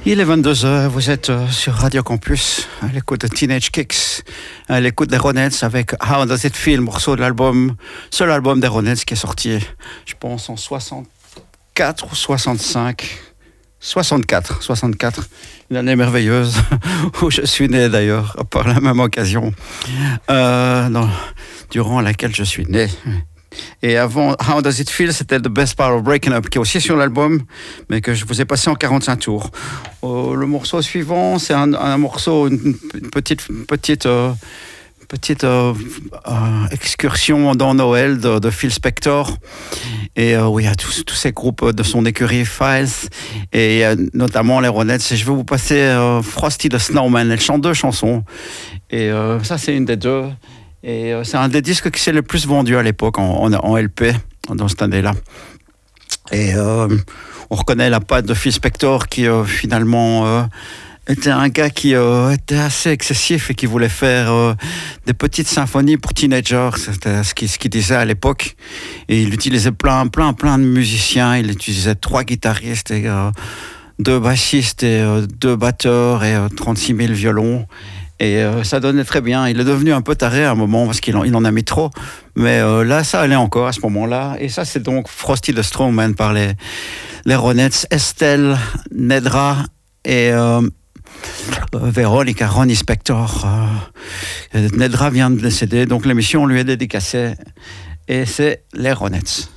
Il est 22h, vous êtes sur Radio Campus, à l'écoute de Teenage Kicks, à l'écoute des Ronettes avec How Does It Feel, morceau de l'album, seul album des Ronettes qui est sorti, je pense, en 64 ou 65. 64, une année merveilleuse, où je suis né d'ailleurs, par la même occasion, durant laquelle je suis né. Et avant How Does It Feel, c'était The Best Part of Breaking Up, qui est aussi sur l'album, mais que je vous ai passé en 45 tours. Le morceau suivant, c'est un morceau, une petite excursion dans Noël de Phil Spector. Et où il y a tous ces groupes de son écurie Files, et notamment les Ronettes. Et je vais vous passer Frosty the Snowman. Elle chante 2 chansons. Et ça, c'est une des 2. Et c'est un des disques qui s'est le plus vendu à l'époque en LP, dans cette année-là. Et on reconnaît la patte de Phil Spector qui finalement était un gars qui était assez excessif et qui voulait faire des petites symphonies pour teenagers. C'était ce qu'il disait à l'époque. Et il utilisait plein de musiciens. Il utilisait 3 guitaristes et 2 bassistes et 2 batteurs et 36 000 violons. Et ça donnait très bien. Il est devenu un peu taré à un moment parce qu'il en a mis trop. Mais là, ça allait encore à ce moment-là. Et ça, c'est donc Frosty the Snowman par les Ronettes. Estelle, Nedra et Véronica Ronnie Spector. Nedra vient de décéder, donc l'émission lui est dédicacée. Et c'est les Ronettes.